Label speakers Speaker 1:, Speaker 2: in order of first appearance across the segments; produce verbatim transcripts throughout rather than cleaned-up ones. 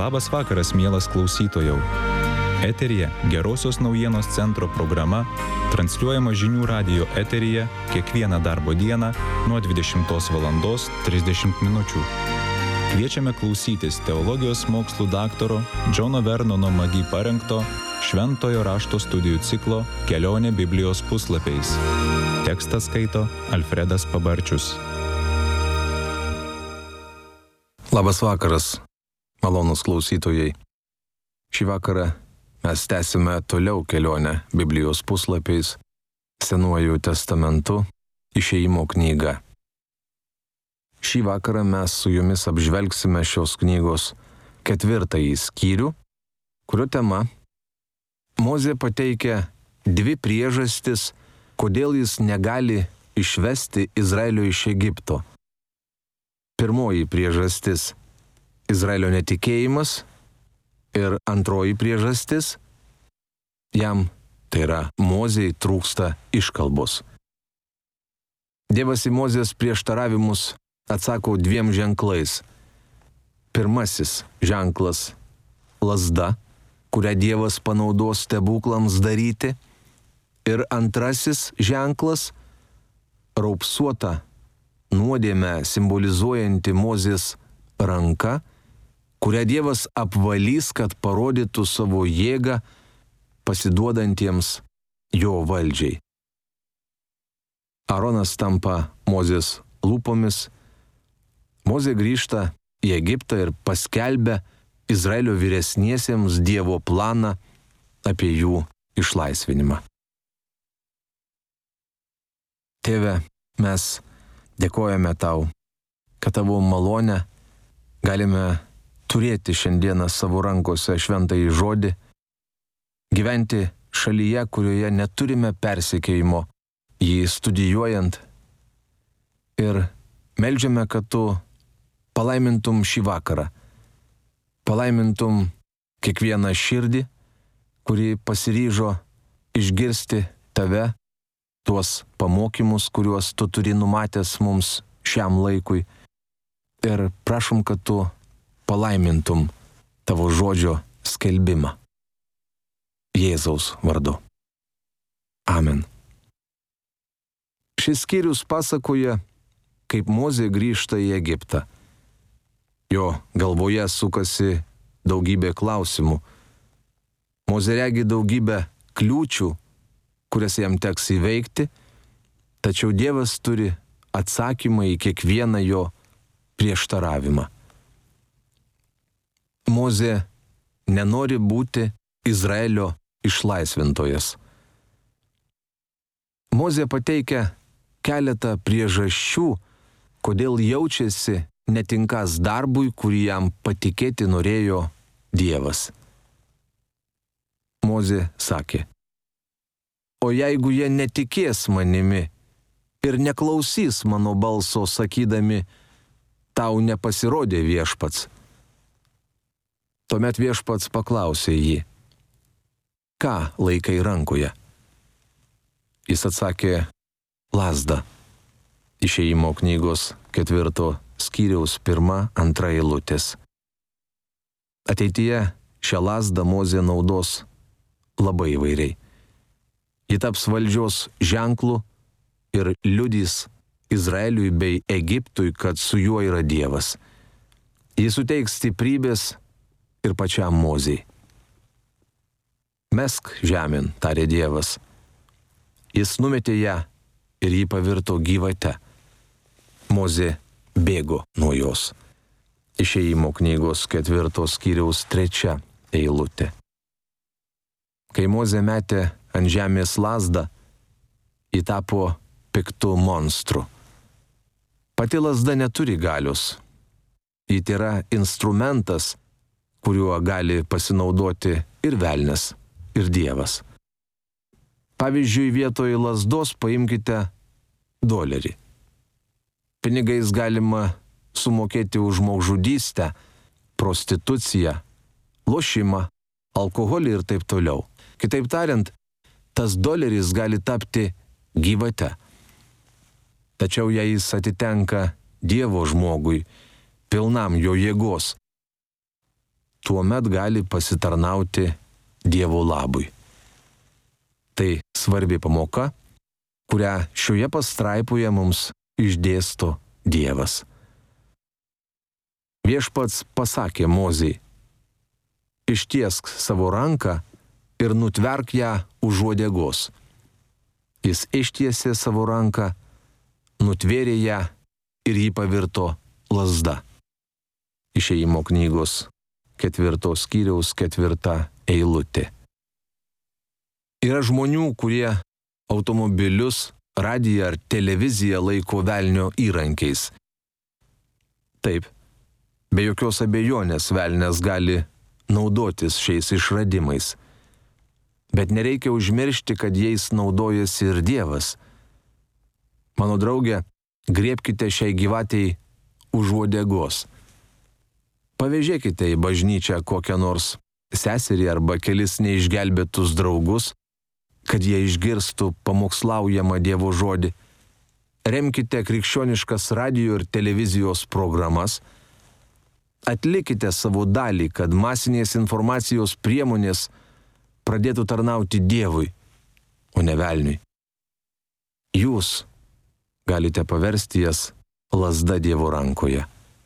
Speaker 1: Labas vakaras, mielas klausytojau. Eteryje Gerosios naujienos centro programa, transliuojama žinių radijo eteryje kiekvieną darbo dieną nuo dvidešimtos valandos trisdešimt minučių. Kviečiame klausytis teologijos mokslų daktaro Džono Vernono Magi parengto Šventojo rašto studijų ciklo Kelionė Biblijos puslapiais. Tekstą skaito Alfredas Pabarčius.
Speaker 2: Labas vakaras, malonūs klausytojai. Šį vakarą mes tęsime toliau kelionę Biblijos puslapiais, Senuoju testamentu, Išėjimo knyga. Šį vakarą mes su jumis apžvelgsime šios knygos ketvirtąjį skyrių, kurio tema Mozė pateikia dvi priežastis, kodėl jis negali išvesti Izraelio iš Egipto. Pirmoji priežastis – Izraelio netikėjimas ir antroji priežastis – jam, tai yra Mozei, trūksta iškalbos. Dievas į Mozės prieštaravimus atsako dviem ženklais. Pirmasis ženklas – lazda, kurią Dievas panaudos stebuklams daryti, ir antrasis ženklas – raupsuota, nuodėmę simbolizuojanti Mozės ranka, kurią Dievas apvalys, kad parodytų savo jėgą pasiduodantiems jo valdžiai. Aronas tampa Mozės lūpomis, Mozė grįžta į Egiptą ir paskelbia Izraelio vyresniesiems Dievo planą apie jų išlaisvinimą. Tėve, mes dėkojame tau, kad tavo malonę galime turėti šiandieną savo rankose šventąjį žodį, gyventi šalyje, kurioje neturime persekėjimo, jį studijuojant, ir meldžiame, kad tu palaimintum šį vakarą, palaimintum kiekvieną širdį, kuri pasiryžo išgirsti tave, tuos pamokymus, kuriuos tu turi numatęs mums šiam laikui, ir prašom, kad tu palaimintum tavo žodžio skelbimą. Jėzaus vardu. Amen. Šis skyrius pasakoja, kaip Mozė grįžta į Egiptą. Jo galvoje sukasi daugybė klausimų. Mozė regi daugybę kliūčių, kurias jam teks įveikti, tačiau Dievas turi atsakymą į kiekvieną jo prieštaravimą. Mozė nenori būti Izraelio išlaisvintojas. Mozė pateikia keletą priežasčių, kodėl jaučiasi netinkas darbui, kurį jam patikėti norėjo Dievas. Mozė sakė: o jeigu jie netikės manimi ir neklausys mano balso, sakydami, tau nepasirodė viešpats. Tuomet viešpats paklausė jį: ką laikai rankoje? Jis atsakė: lazdą. Išėjimo knygos ketvirto skyriaus pirma, antra eilutės. Ateityje šią lazdą Mozė naudos labai įvairiai. Ji taps valdžios ženklu ir liudys Izraeliui bei Egiptui, kad su juo yra Dievas. Ji suteiks stiprybės ir pačiam Mozei. Mesk žemėn, tarė Dievas. Jis numetė ją ir ji pavirto gyvate. Mozė bėgo nuo jos. Išėjimo knygos ketvirtos skyriaus trečia eilutė. Kai Mozė metė ant žemės lazdą, ji tapo piktu monstru. Pati lazda neturi galios. Ji yra instrumentas, kuriuo gali pasinaudoti ir velnias, ir Dievas. Pavyzdžiui, vietoj lazdos paimkite dolerį. Pinigais galima sumokėti už žmogžudystę, prostituciją, lošimą, alkoholį ir taip toliau. Kitaip tariant, tas doleris gali tapti gyvate. Tačiau jei jis atitenka Dievo žmogui, pilnam jo jėgos, tuomet gali pasitarnauti Dievo labui. Tai svarbi pamoka, kurią šioje pastraipoje mums išdėsto Dievas. Viešpats pasakė Mozei: ištiesk savo ranką ir nutverk ją už uodegos. Jis ištiesė savo ranką, nutvėrė ją ir ji pavirto lazda. Išėjimo knygos ketvirtos skyriaus ketvirta eilutė. Yra žmonių, kurie automobilius, radiją ar televiziją laiko velnio įrankiais. Taip, be jokios abejonės velnias gali naudotis šiais išradimais. Bet nereikia užmiršti, kad jais naudojasi ir Dievas. Mano draugė, griebkite šiai gyvatei už uodegos. Pavežėkite į bažnyčią kokią nors seserį arba kelis neišgelbėtus draugus, kad jie išgirstų pamokslaujamą Dievo žodį. Remkite krikščioniškas radio ir televizijos programas. Atlikite savo dalį, kad masinės informacijos priemonės pradėtų tarnauti Dievui, o ne velniui. Jūs galite paversti jas lazda Dievo rankoje.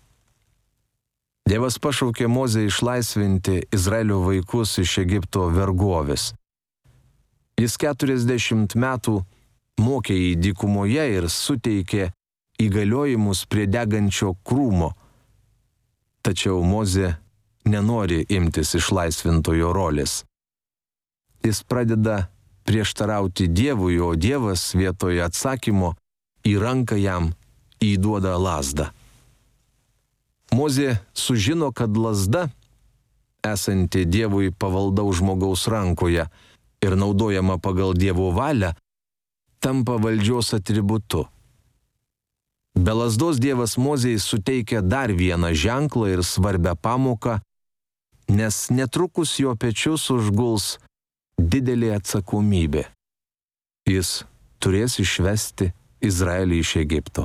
Speaker 2: Dievas pašaukė Mozę išlaisvinti Izraelio vaikus iš Egipto vergovės. Jis keturiasdešimt metų mokė į dykumoje ir suteikė įgaliojimus prie degančio krūmo. Tačiau Mozė nenori imtis išlaisvintojo rolės. Jis pradeda prieštarauti Dievui, o Dievas vietoje atsakymo į ranką jam įduoda lazdą. Mozė sužino, kad lazda, esanti Dievui pavaldaus žmogaus rankoje ir naudojama pagal Dievo valią, tampa valdžios atributu. Be lazdos Dievas Mozei suteikia dar vieną ženklą ir svarbią pamoką, nes netrukus jo pečius užguls didelė atsakomybė. Jis turės išvesti Izraelį iš Egipto.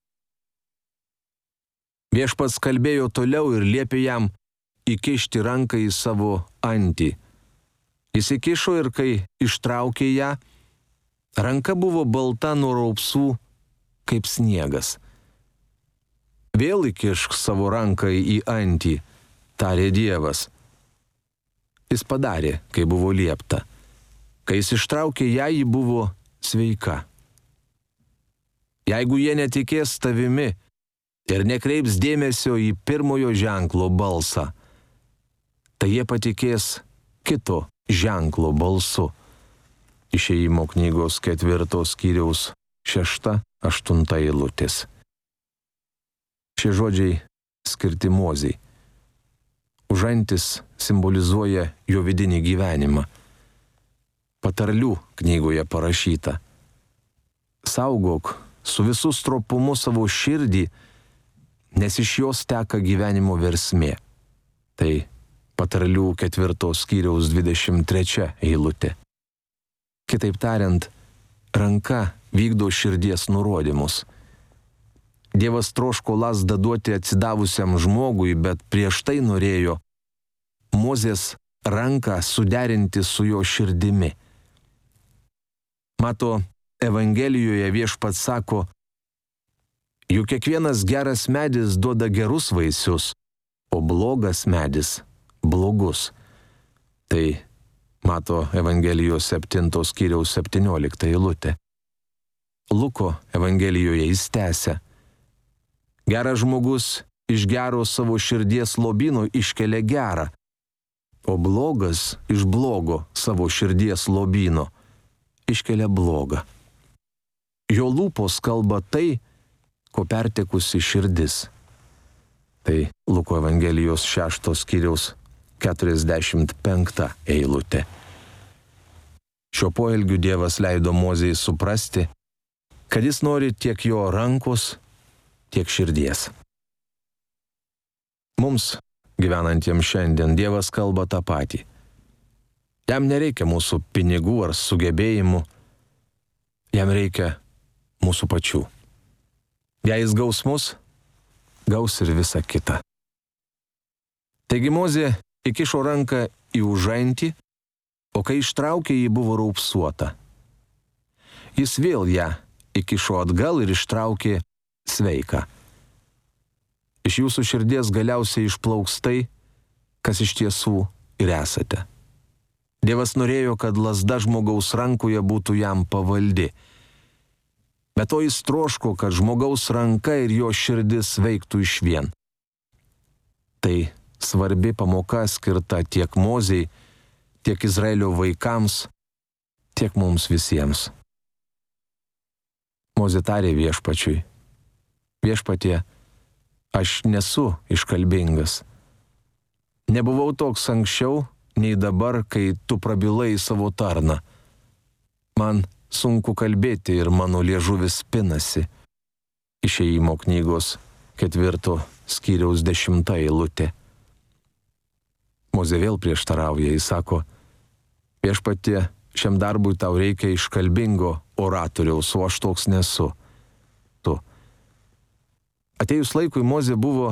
Speaker 2: Viešpats kalbėjo toliau ir liepė jam įkišti ranką į savo antį. Jis įkišo ir kai ištraukė ją, ranka buvo balta nuo raupsų kaip sniegas. Vėl įkišk savo ranką į antį, tarė Dievas. Jis padarė, kai buvo liepta. Kai jis ištraukė ją, ji buvo sveika. Jeigu jie netikės tavimi ir nekreips dėmesio į pirmojo ženklo balsą, tai jie patikės kito ženklo balsu. Išėjimo knygos ketvirtos skyriaus šešta, aštunta eilutės. Šie žodžiai skirti Mozei. Užantis simbolizuoja jo vidinį gyvenimą. Patarlių knygoje parašyta: saugok su visu stropumu savo širdį, nes iš jos teka gyvenimo versmė. Tai patarlių ketvirtos skyriaus dvidešimt trečia eilutė. Kitaip tariant, ranka vykdo širdies nurodymus. Dievas troško lazdą duoti atsidavusiam žmogui, bet prieš tai norėjo Mozės ranką suderinti su jo širdimi. Mato Evangelijoje Viešpats sako: juk kiekvienas geras medis duoda gerus vaisius, o blogas medis blogus. Tai Mato Evangelijos septintos skyriaus septyniolikta eilutė. Luko Evangelijoje jis tęsia: geras žmogus iš gero savo širdies lobyno iškelia gerą, o blogas iš blogo savo širdies lobyno iškelia blogą. Jo lūpos kalba tai, ko pertekusi širdis. Tai Luko Evangelijos šeštos skyriaus keturiasdešimt penkta eilutė. Šio poelgiu Dievas leido Mozei suprasti, kad jis nori tiek jo rankos, tiek širdies. Mums, gyvenantiems šiandien, Dievas kalba tą patį. Jam nereikia mūsų pinigų ar sugebėjimų, jam reikia mūsų pačių. Jei jis gaus mus, gaus ir visą kitą. Taigi Mozė įkišo ranką į užantį, o kai ištraukė, ji buvo raupsuota. Jis vėl ją įkišo atgal ir ištraukė sveiką. Iš jūsų širdies galiausiai išplauks tai, kas iš tiesų ir esate. Dievas norėjo, kad lazda žmogaus rankoje būtų jam pavaldi. Bet to jis troško, kad žmogaus ranka ir jo širdis veiktų išvien. Tai svarbi pamoka skirta tiek Mozei, tiek Izraelio vaikams, tiek mums visiems. Mozė tarė viešpačiui: Viešpatie, aš nesu iškalbingas. Nebuvau toks anksčiau, nei dabar, kai tu prabilai savo tarną. Man sunku kalbėti ir mano liežuvis pinasi. Išėjimo knygos ketvirto skyriaus dešimta eilutė. Mozė vėl prieštarauja, jis sako: Viešpatie, šiam darbui tau reikia iškalbingo oratoriaus, o aš toks nesu. Tu. Atėjus laikui Mozė buvo